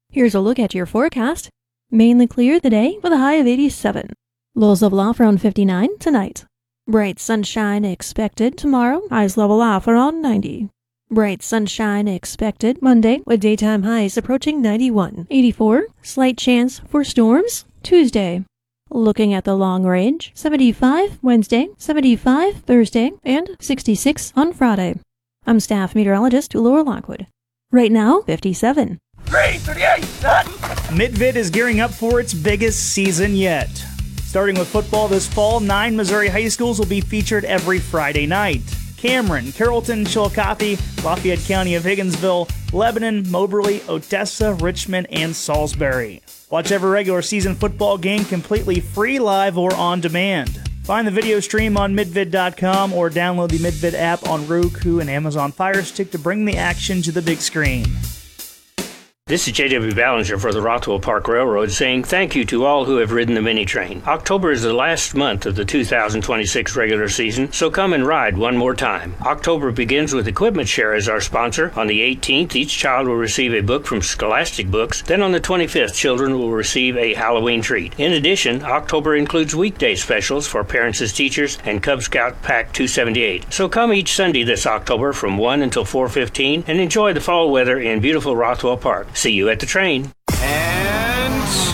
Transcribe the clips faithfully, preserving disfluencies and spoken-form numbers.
Here's a look at your forecast. Mainly clear the day with a high of eighty-seven. Lows level off around fifty-nine tonight. Bright sunshine expected tomorrow. Highs level off around ninety. Bright sunshine expected Monday with daytime highs approaching ninety-one. eighty-four. Slight chance for storms Tuesday. Looking at the long range, seventy-five Wednesday, seventy-five Thursday, and sixty-six on Friday. I'm staff meteorologist Laura Lockwood. Right now, fifty-seven. three thirty-eight, done. Midvid is gearing up for its biggest season yet. Starting with football this fall, nine Missouri high schools will be featured every Friday night. Cameron, Carrollton, Chillicothe, Lafayette County of Higginsville, Lebanon, Moberly, Odessa, Richmond, and Salisbury. Watch every regular season football game completely free, live, or on demand. Find the video stream on midvid dot com or download the Midvid app on Roku and Amazon Fire Stick to bring the action to the big screen. This is J W Ballinger for the Rothwell Park Railroad saying thank you to all who have ridden the mini train. October is the last month of the two thousand twenty-six regular season, so come and ride one more time. October begins with Equipment Share as our sponsor. On the eighteenth, each child will receive a book from Scholastic Books. Then on the twenty-fifth, children will receive a Halloween treat. In addition, October includes weekday specials for parents as teachers and Cub Scout Pack two seventy-eight. So come each Sunday this October from one until four fifteen and enjoy the fall weather in beautiful Rothwell Park. See you at the train. And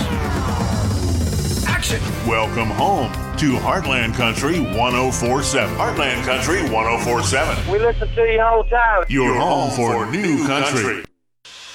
action. Welcome home to Heartland Country one oh four point seven. Heartland Country one oh four point seven. We listen to you all the time. You're home for new country.